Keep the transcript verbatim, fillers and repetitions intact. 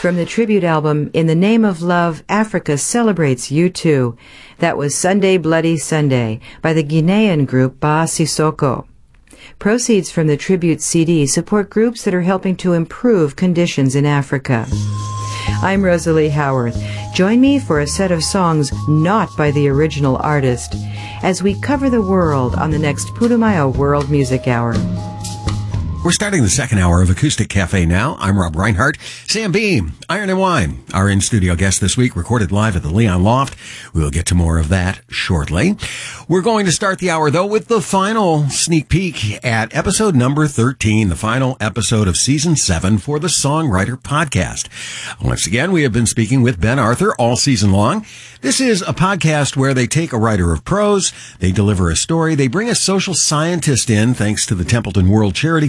from the tribute album In the Name of Love, Africa Celebrates You Too. That was Sunday Bloody Sunday by the Guinean group Ba Sissoko. Proceeds from the tribute C D support groups that are helping to improve conditions in Africa. I'm Rosalie Howarth. Join me for a set of songs not by the original artist as we cover the world on the next Putumayo World Music Hour. We're starting the second hour of Acoustic Cafe now. I'm Rob Reinhardt. Sam Beam, Iron and Wine, our in-studio guest this week, recorded live at the Leon Loft. We'll get to more of that shortly. We're going to start the hour, though, with the final sneak peek at episode number thirteen, the final episode of season seven for the Songwriter Podcast. Once again, we have been speaking with Ben Arthur all season long. This is a podcast where they take a writer of prose, they deliver a story, they bring a social scientist in, thanks to the Templeton World Charity